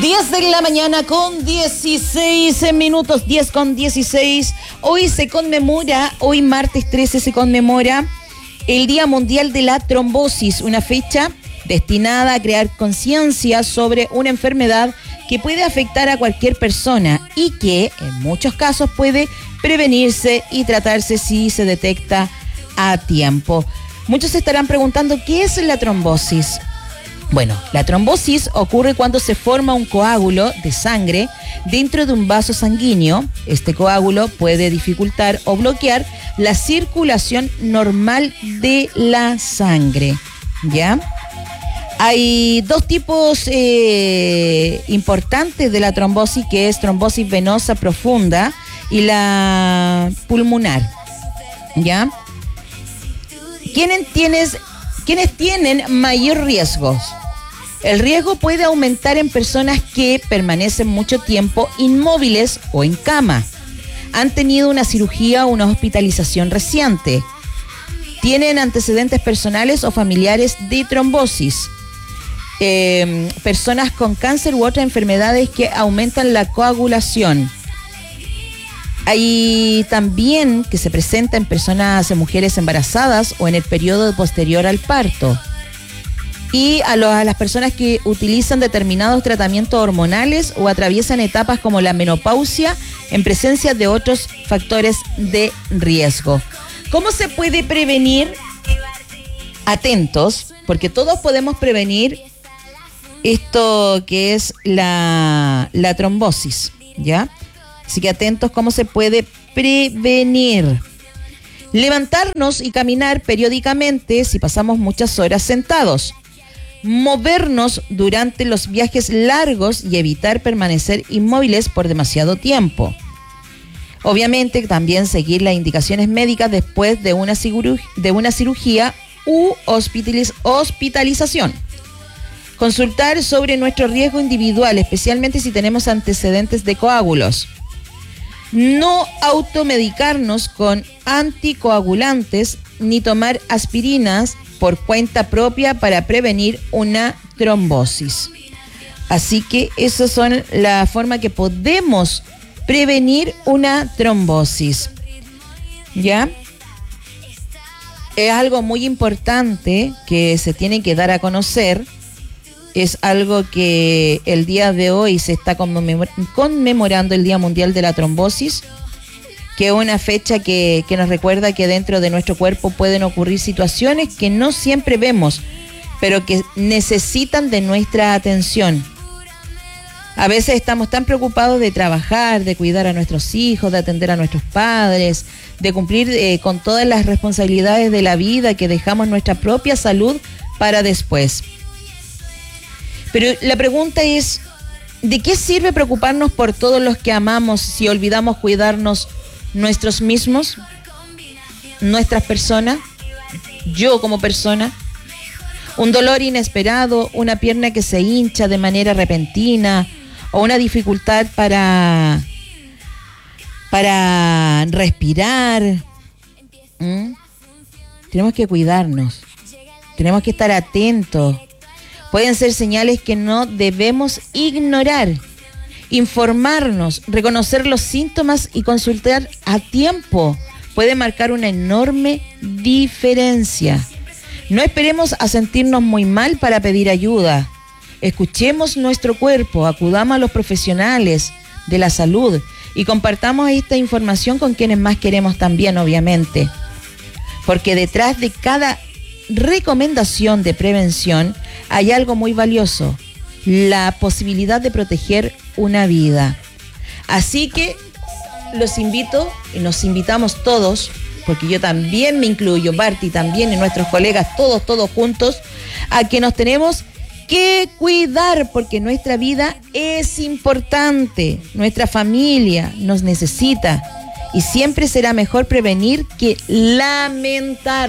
10 de la mañana con 16 minutos, 10 con 16. Hoy martes 13, se conmemora el Día Mundial de la Trombosis, una fecha destinada a crear conciencia sobre una enfermedad que puede afectar a cualquier persona y que en muchos casos puede prevenirse y tratarse si se detecta a tiempo. Muchos se estarán preguntando, ¿qué es la trombosis? Bueno, la trombosis ocurre cuando se forma un coágulo de sangre dentro de un vaso sanguíneo. Este coágulo puede dificultar o bloquear la circulación normal de la sangre, ¿ya? Hay dos tipos importantes de la trombosis, que es trombosis venosa profunda y la pulmonar, ¿ya? ¿Quiénes tienen mayor riesgos? El riesgo puede aumentar en personas que permanecen mucho tiempo inmóviles o en cama, han tenido una cirugía o una hospitalización reciente, tienen antecedentes personales o familiares de trombosis, personas con cáncer u otras enfermedades que aumentan la coagulación. Hay también que se presenta en mujeres embarazadas o en el periodo posterior al parto. Y a las personas que utilizan determinados tratamientos hormonales o atraviesan etapas como la menopausia en presencia de otros factores de riesgo. ¿Cómo se puede prevenir? Atentos, porque todos podemos prevenir esto que es la trombosis, ¿ya? Así que atentos, ¿cómo se puede prevenir? Levantarnos y caminar periódicamente si pasamos muchas horas sentados. Movernos durante los viajes largos y evitar permanecer inmóviles por demasiado tiempo. Obviamente también seguir las indicaciones médicas después de una cirugía u hospitalización. Consultar sobre nuestro riesgo individual, especialmente si tenemos antecedentes de coágulos. No automedicarnos con anticoagulantes ni tomar aspirinas por cuenta propia para prevenir una trombosis. Así que esas son la forma que podemos prevenir una trombosis, ¿ya? Es algo muy importante que se tiene que dar a conocer. Es algo que el día de hoy se está conmemorando el Día Mundial de la Trombosis, que es una fecha que nos recuerda que dentro de nuestro cuerpo pueden ocurrir situaciones que no siempre vemos, pero que necesitan de nuestra atención. A veces estamos tan preocupados de trabajar, de cuidar a nuestros hijos, de atender a nuestros padres, de cumplir con todas las responsabilidades de la vida, que dejamos nuestra propia salud para después. Pero la pregunta es, ¿de qué sirve preocuparnos por todos los que amamos si olvidamos cuidarnos nosotros mismos, nuestras personas, yo como persona? Un dolor inesperado, una pierna que se hincha de manera repentina o una dificultad para respirar. Tenemos que cuidarnos, tenemos que estar atentos. Pueden ser señales que no debemos ignorar. Informarnos, reconocer los síntomas y consultar a tiempo puede marcar una enorme diferencia. No esperemos a sentirnos muy mal para pedir ayuda. Escuchemos nuestro cuerpo, acudamos a los profesionales de la salud y compartamos esta información con quienes más queremos también, obviamente. Porque detrás de cada recomendación de prevención hay algo muy valioso: la posibilidad de proteger una vida. Así que los invito y nos invitamos todos, porque yo también me incluyo, Barty también y nuestros colegas, todos juntos, a que nos tenemos que cuidar, porque nuestra vida es importante, nuestra familia nos necesita y siempre será mejor prevenir que lamentar.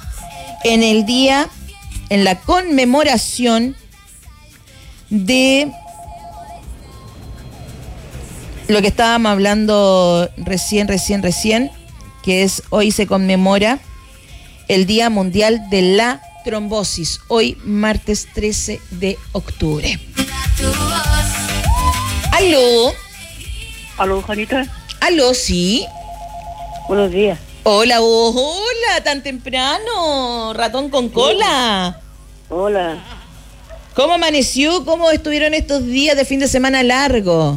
En la conmemoración de lo que estábamos hablando recién, que es hoy se conmemora el Día Mundial de la Trombosis, hoy martes 13 de octubre. Aló. Aló, Janita. Aló, sí. Buenos días. Hola, hola, tan temprano. Ratón con cola. Hola. ¿Cómo amaneció? ¿Cómo estuvieron estos días de fin de semana largo?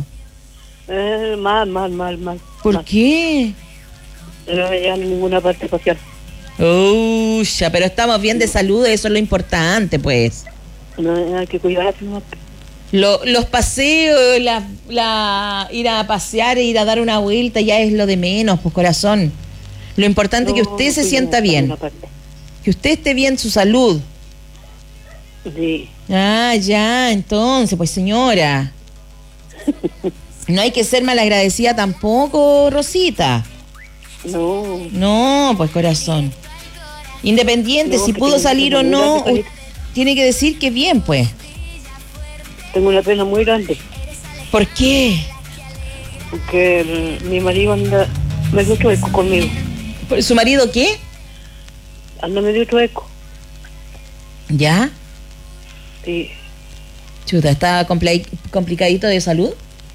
Mal. ¿Por qué? No me llegan a ninguna parte social. Ya, pero estamos bien de salud, eso es lo importante, pues. No, hay que cuidarse, ¿no? Los paseos, ir a pasear, ir a dar una vuelta ya es lo de menos, pues corazón. Lo importante es que usted se sienta bien. Que usted esté bien, su salud. Sí. Ah, ya, entonces, pues señora. No hay que ser malagradecida tampoco, Rosita. No. No, pues corazón. Independiente, No, si que pudo tengo salir una o pena muy no, grande, tiene que decir que bien, pues. Tengo una pena muy grande. ¿Por qué? Porque mi marido anda medio chueco conmigo. ¿Su marido qué? Anda medio chueco. ¿Ya? Sí. Chuta, ¿está complicadito de salud?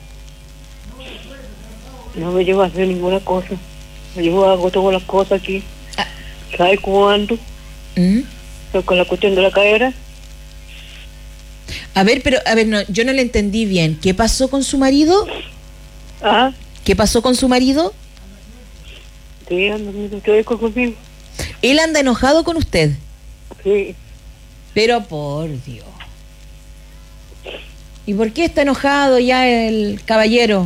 No me llevo a hacer ninguna cosa. Me llevo a hago todas las cosas aquí. Ah. ¿Sabes cómo ando? Pero con la cuestión de la cadera. A ver, no, yo no le entendí bien. ¿Qué pasó con su marido? Ah, ¿Qué pasó con su marido? sí, anda medio chueco conmigo. Él anda enojado con usted. Sí. Pero por Dios. ¿Y por qué está enojado ya el caballero?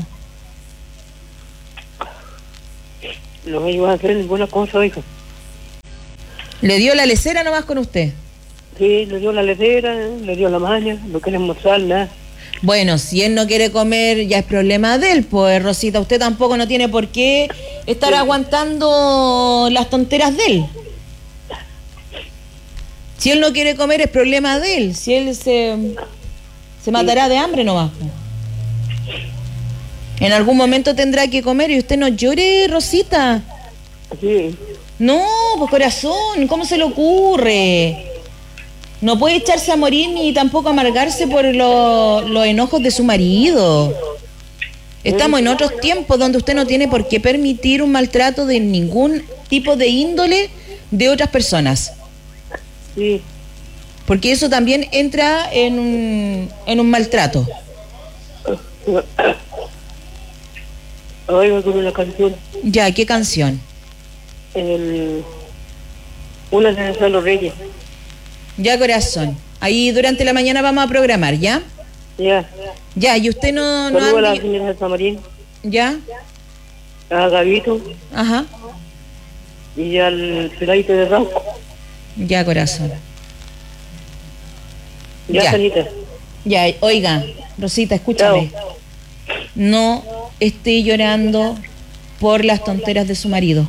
No me llevo a hacer ninguna cosa, hijo. ¿Le dio la lecera nomás con usted? Sí, le dio la lecera, le dio la maña, no quiere almorzar, nada. Bueno, si él no quiere comer, ya es problema de él, pues Rosita, usted tampoco no tiene por qué estar aguantando las tonteras de él. Si él no quiere comer, es problema de él. Si él se matará de hambre nomás. En algún momento tendrá que comer y usted no llore, Rosita. Sí. No, pues corazón, ¿cómo se le ocurre? No puede echarse a morir ni tampoco amargarse por los enojos de su marido. Estamos en otros tiempos donde usted no tiene por qué permitir un maltrato de ningún tipo de índole de otras personas. Sí. Porque eso también entra en un maltrato. Oiga, con una canción. Ya, ¿qué canción? Una de los Reyes. Ya, corazón. Ahí durante la mañana vamos a programar, ¿ya? Ya. Ya, y usted no Saludos a la anda... señora de San Marín, ¿Ya? a Gavito Ajá. y al peladito de Rauco. Ya, corazón. Ya, Sanita. Ya, oiga, Rosita, escúchame. Chao. No esté llorando por las tonteras de su marido.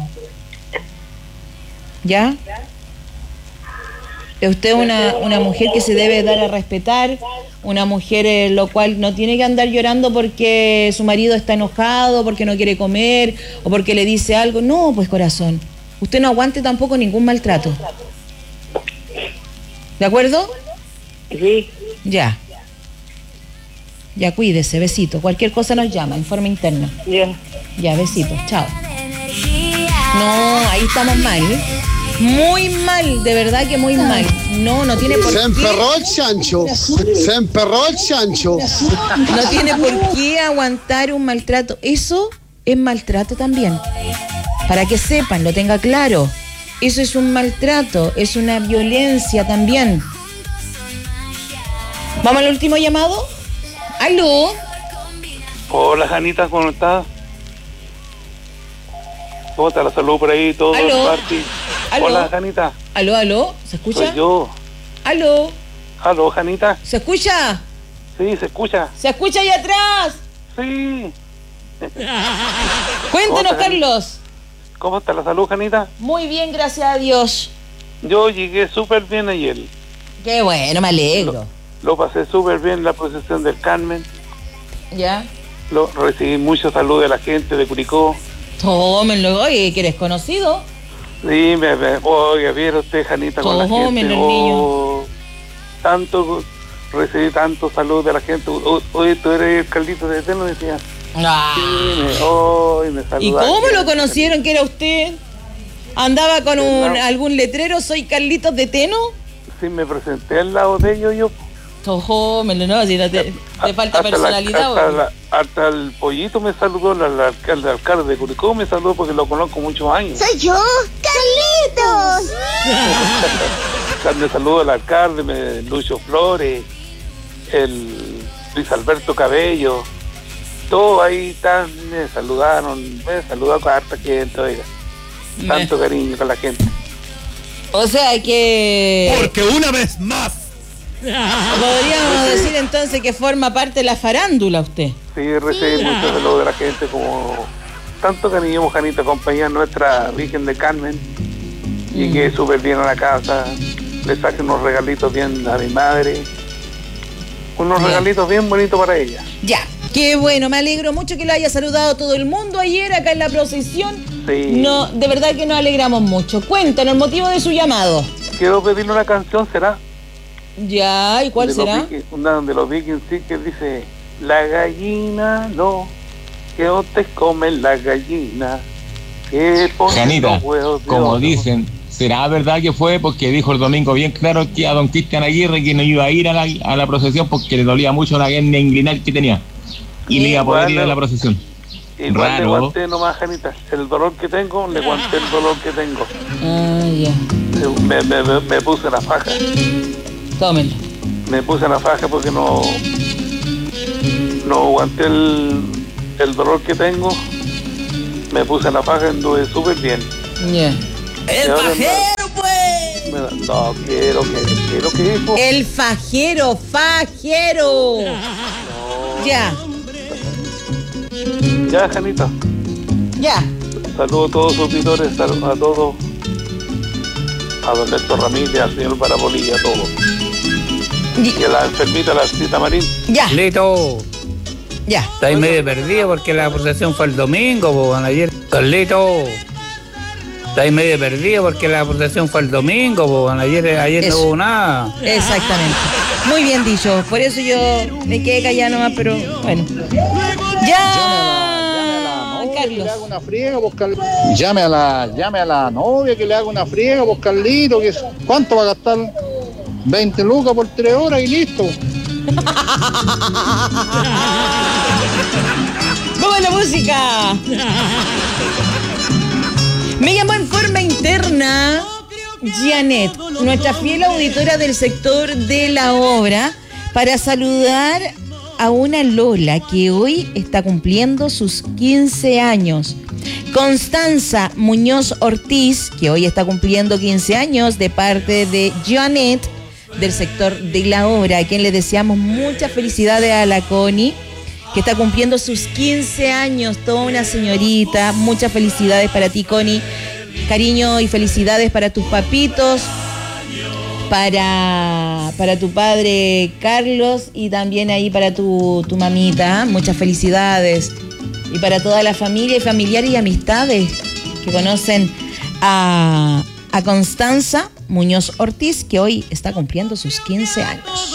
¿Ya? Usted es una mujer que se debe dar a respetar, una mujer lo cual no tiene que andar llorando porque su marido está enojado, porque no quiere comer o porque le dice algo. No, pues corazón, usted no aguante tampoco ningún maltrato. ¿De acuerdo? Sí. Ya. Ya, cuídese, besito. Cualquier cosa nos llama, en forma interna. Ya. Ya, besitos, chao. No, ahí estamos mal, ¿eh? Muy mal, de verdad que muy mal. No tiene por qué. Se emperró el chancho. No tiene por qué aguantar un maltrato. Eso es maltrato también. Para que sepan, lo tenga claro. Eso es un maltrato, es una violencia también. ¿Vamos al último llamado? ¿Aló? Hola, Janita, ¿cómo estás? ¿Cómo está la salud por ahí? ¿Todo ¿Aló? Marti? ¿Aló? Hola, Janita. ¿Aló? ¿Se escucha? Soy yo. ¿Aló? ¿Aló, Janita? ¿Se escucha? Sí, se escucha. ¿Se escucha ahí atrás? Sí. Cuéntenos, Hola, Carlos. ¿Cómo está la salud, Janita? Muy bien, gracias a Dios. Yo llegué súper bien ayer. Qué bueno, me alegro. Lo pasé súper bien en la procesión del Carmen. ¿Ya? Recibí mucho salud de la gente de Curicó. Tómenlo, oye, que eres conocido. Sí, oiga, vieron usted, Janita, con la gente. Tómenlo, el niño. Tanto recibí tantos saludos de la gente. Oye, tú eres el Carlitos de Teno, decía. Ah. Sí, me ¿Y saludaron. cómo lo conocieron que era usted? ¿Andaba con algún letrero? ¿Soy Carlitos de Teno? Sí, me presenté al lado de ellos yo. Ojo, me lo no, si no te falta personalidad. Hasta el pollito me saludó, el alcalde de Curicó me saludó porque lo conozco muchos años. ¡Soy yo, Carlitos! Me saludó el alcalde, Lucio Flores, el Luis Alberto Cabello, todos ahí están, me saludaron con harta gente, oiga. Tanto cariño con la gente. O sea que... Porque una vez más. Podríamos decir entonces que forma parte de la farándula usted. Sí, recibí mucho saludos de la gente, como tanto cariño, Mojanita, compañía nuestra Virgen de Carmen, y que súper bien a la casa, le saqué unos regalitos bien a mi madre, unos regalitos bien bonitos para ella. Ya, qué bueno, me alegro mucho que lo haya saludado todo el mundo ayer acá en la procesión. Sí. No, de verdad que nos alegramos mucho. Cuéntanos el motivo de su llamado. Quiero pedirle una canción, ¿será? Ya, ¿y cuál será? Una de los Vikings, sí, que dice: la gallina no, que no te comen la gallina, que Janita, como dicen, ¿será verdad que fue? Porque dijo el domingo bien claro que a don Cristian Aguirre que no iba a ir a la procesión porque le dolía mucho la hernia inguinal que tenía y le iba a poder ir a la procesión. Igual raro. Le aguanté nomás, Janita, el dolor que tengo, le aguanté el dolor que tengo. Ya. Me puse la faja. Tómenlo. Me puse la faja porque no aguanté el dolor que tengo. Me puse la faja, anduve súper bien. Yeah. ¡El fajero, pues! No, quiero que hijo. El fajero. No. Ya. Ya, Janita. Ya. Saludos a todos sus auditores, saludos a todos. A don Néstor Ramírez, al señor Parabolí, a todos. Y a la enfermita, la Cita Marín. Ya. Carlito. Ya. Estáis medio perdido porque la procesión fue el domingo, po, ayer. Carlito. Estáis medio perdido porque la procesión fue el domingo, po, ayer no hubo nada. Exactamente. Muy bien dicho. Por eso yo me quedé callado nomás, pero bueno. Ya. Carlos. Llame a la novia que le haga una friega, pues Carlito, que ¿cuánto va a gastar? 20 lucas por 3 horas y listo. ¡Vamos a la música! Me llamó en forma interna Janet, nuestra fiel auditora del sector de la obra, para saludar a una Lola que hoy está cumpliendo sus 15 años. Constanza Muñoz Ortiz, que hoy está cumpliendo 15 años, de parte de Janet, del sector de la obra, a quien le deseamos muchas felicidades a la Connie, que está cumpliendo sus 15 años, toda una señorita. Muchas felicidades para ti, Connie. Cariño y felicidades para tus papitos, para tu padre Carlos y también ahí para tu mamita. Muchas felicidades. Y para toda la familia y familiares y amistades que conocen a Constanza Muñoz Ortiz, que hoy está cumpliendo sus 15 años.